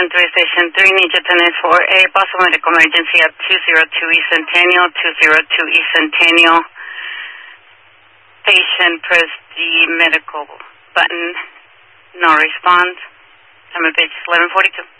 station 3, station 3, need you to attend for a possible medical emergency at 202 East Centennial, 202 East Centennial. Patient press the medical button, no response. Time of pitch 11:42.